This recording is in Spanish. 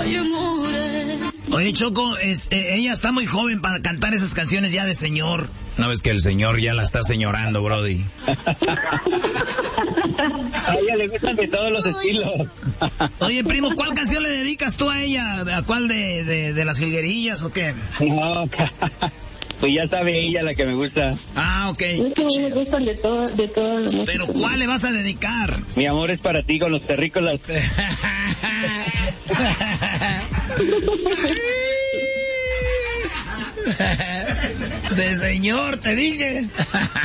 Oye, Choco, ella está muy joven para cantar esas canciones ya de señor. No ves que el señor ya la está señorando, brody. A ella le gustan de todos los estilos. Oye, primo, ¿cuál canción le dedicas tú a ella? ¿A cuál de las jilguerillas o qué? No, pues ya sabe ella la que me gusta. Ah, ok. Es que a mí me gustan de todo. Pero ¿cuál le vas a dedicar? Mi amor es para ti con los terrícolas. De señor, te dije.